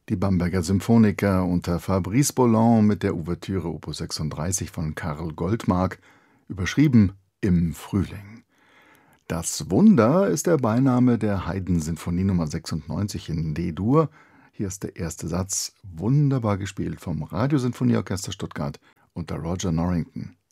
Die Bamberger Symphoniker unter Fabrice Bolland mit der Ouvertüre Opus 36 von Karl Goldmark, überschrieben »Im Frühling«. Das Wunder ist der Beiname der Haydn-Sinfonie Nummer 96 in D-Dur. Hier ist der erste Satz, wunderbar gespielt vom Radiosinfonieorchester Stuttgart unter Roger Norrington.